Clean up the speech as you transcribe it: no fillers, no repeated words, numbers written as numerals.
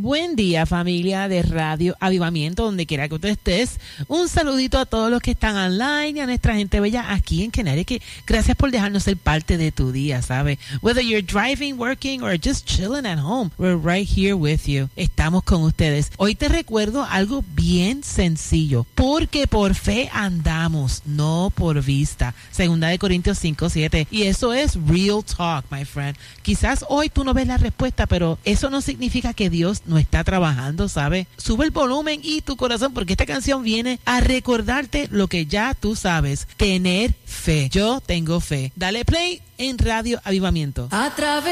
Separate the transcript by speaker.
Speaker 1: Buen día, familia de Radio Avivamiento, donde quiera que usted estés. Un saludito a todos los que están online y a nuestra gente bella aquí en Connecticut. Gracias por dejarnos ser parte de tu día, ¿sabe? Whether you're driving, working, or just chilling at home, we're right here with you. Estamos con ustedes. Hoy te recuerdo algo bien sencillo, porque por fe andamos, no por vista. 2 Corintios 5:7. Y eso es real talk, my friend. Quizás hoy tú no ves la respuesta, pero eso no significa que Dios no está trabajando, ¿sabes? Sube el volumen y tu corazón, porque esta canción viene a recordarte lo que ya tú sabes. Tener fe. Yo tengo fe. Dale play en Radio Avivamiento.
Speaker 2: A través